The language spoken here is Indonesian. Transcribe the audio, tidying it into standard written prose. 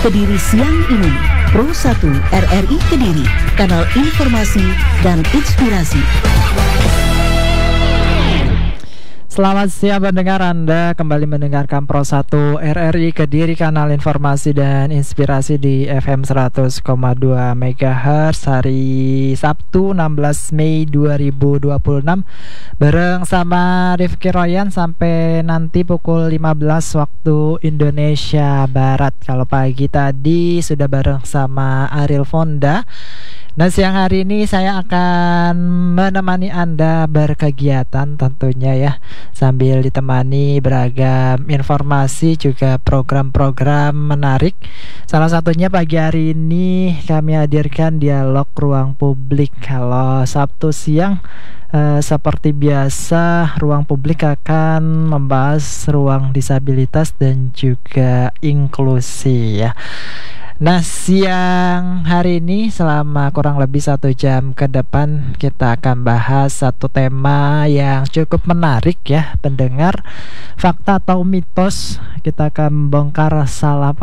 Kediri siang ini, Pro 1 RRI Kediri, kanal informasi dan inspirasi. Selamat siang pendengar, Anda kembali mendengarkan Pro 1 RRI Kediri, kanal informasi dan inspirasi di FM 100,2 MHz. Hari Sabtu 16 Mei 2026 bareng sama Rifki Royan sampai nanti pukul 15 waktu Indonesia Barat. Kalau pagi tadi sudah bareng sama Ariel Fonda. Nah, siang hari ini saya akan menemani Anda berkegiatan tentunya ya, sambil ditemani beragam informasi juga program-program menarik. Salah satunya pagi hari ini kami hadirkan dialog ruang publik. Kalau Sabtu siang seperti biasa, ruang publik akan membahas ruang disabilitas dan juga inklusi ya. Nah, siang hari ini selama kurang lebih 1 jam ke depan kita akan bahas satu tema yang cukup menarik ya pendengar. Fakta atau mitos, kita akan membongkar salah